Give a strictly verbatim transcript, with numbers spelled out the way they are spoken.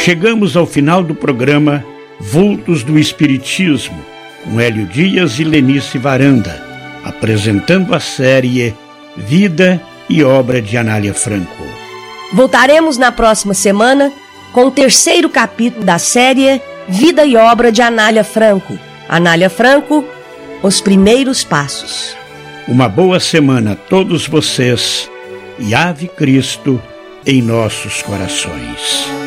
Chegamos ao final do programa Vultos do Espiritismo, com Hélio Dias e Lenice Varanda, apresentando a série Vida e Obra de Anália Franco. Voltaremos na próxima semana com o terceiro capítulo da série Vida e Obra de Anália Franco. Anália Franco, Os Primeiros Passos. Uma boa semana a todos vocês e Ave Cristo em nossos corações.